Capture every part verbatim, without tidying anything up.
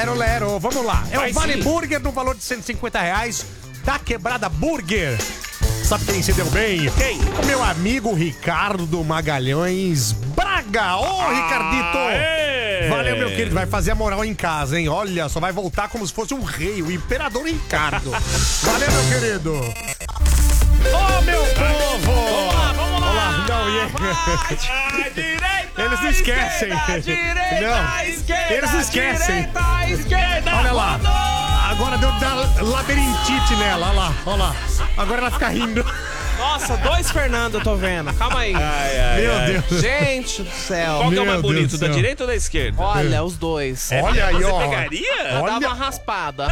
Lero, lero. Vamos lá. É Vai o Vale sim. Burger no valor de cento e cinquenta reais da Quebrada Burger. Sabe quem se deu bem? Quem? O meu amigo Ricardo Magalhães Braga. Ô, Ah, Ricardito! é. Valeu, meu querido. Vai fazer a moral em casa, hein? Olha, só vai voltar como se fosse um rei, o imperador Ricardo. Valeu, meu querido. Ô, meu povo! Vamos lá, vamos lá. Olá, não, e... À direita, Eles não à esquecem. esquerda, direita, Não, à esquerda, eles não esquecem. direita, à esquerda. Olha lá. Agora deu da labirintite nela, olha lá, olha lá. Agora ela fica rindo. Nossa, dois Fernando eu tô vendo. Calma aí. Ai, ai, Meu ai. Deus. Gente do céu. Qual que é o Meu mais Deus bonito, do da céu. direita ou da esquerda? Olha, os dois. Olha aí, Você ó. pegaria? Dá Olha. uma raspada.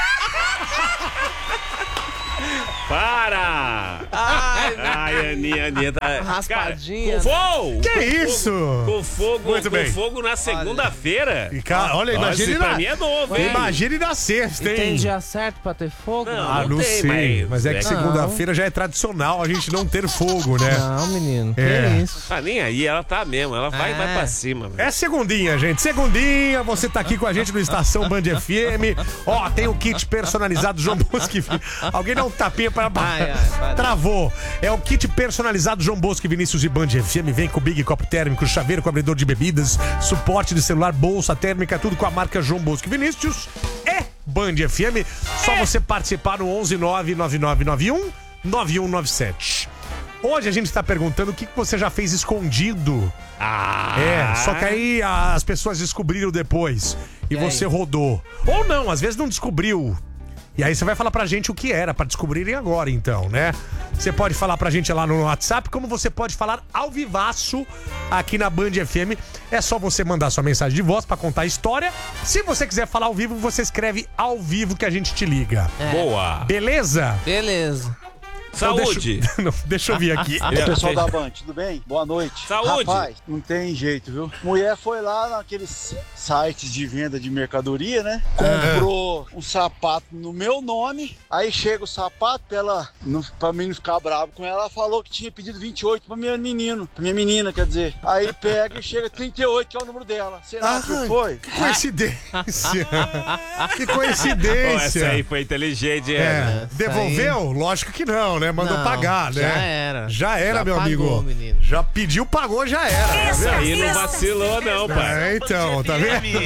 Para! Ai, Ai, Aninha, Aninha tá... Raspadinha. Cara, com fogo! Que Com isso? fogo, Com fogo, Muito com bem. fogo na segunda-feira. E, cara, olha, Nossa, imagine esse pra na... mim é novo, hein? Imagine na sexta, hein? Tem dia certo pra ter fogo? Não. Ah, não, tem, sei. mas- Mas é que é- segunda-feira já é tradicional a gente não ter fogo, né? Não, menino. Que É. isso? Ah, nem aí, ela tá mesmo. Ela vai, É. vai pra cima. velho. É segundinha, gente. Segundinha, você tá aqui com a gente no Estação Band F M. Ó, tem o kit personalizado João Bosco. e Vi- Alguém dá um tapinha para... Ai, ai, vai. Travou. É o kit personalizado João Bosco e Vinícius de Band F M. Vem com Big Copo Térmico, chaveiro com abridor de bebidas, suporte de celular, bolsa térmica, tudo com a marca João Bosco e Vinícius. É Band F M. Só você participar no onze nove nove nove nove um nove um nove sete. Hoje a gente tá perguntando o que que você já fez escondido. Ah! É, só que aí as pessoas descobriram depois e, E você aí? rodou. Ou não, às vezes não descobriu. E aí você vai falar pra gente o que era, pra descobrirem agora então, né? Você pode falar pra gente lá no WhatsApp, como você pode falar ao vivaço aqui na Band F M. É só você mandar sua mensagem de voz pra contar a história. Se você quiser falar ao vivo, você escreve ao vivo que a gente te liga. É. Boa! Beleza? Beleza. Então Saúde! deixa... Não, deixa eu vir aqui. Ô, pessoal da Band, tudo bem? Boa noite. Saúde. Rapaz, não tem jeito, viu? Mulher foi lá naqueles sites de venda de mercadoria, né? Comprou um sapato no meu nome. Aí chega o sapato, pra, ela, não, pra mim não ficar bravo com ela, ela falou que tinha pedido vinte e oito pra minha menino. Pra minha menina, quer dizer. Aí pega e chega trinta e oito, que é o número dela. Será que foi? Que coincidência. Que Pô, coincidência. essa aí foi inteligente, é. É, Essa devolveu? Lógico que não, né? Mandou Não, pagar, né? já era. Já era, Já meu pagou, amigo. menino. Já pediu, pagou, já era. Tá Essa vendo? aí não vacilou, não, pai. É, então, tá vendo?